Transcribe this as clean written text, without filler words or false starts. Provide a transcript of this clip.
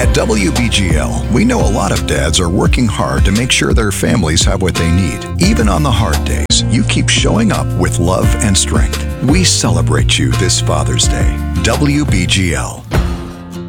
At WBGL, we know a lot of dads are working hard to make sure their families have what they need. Even on the hard days, you keep showing up with love and strength. We celebrate you this Father's Day. WBGL.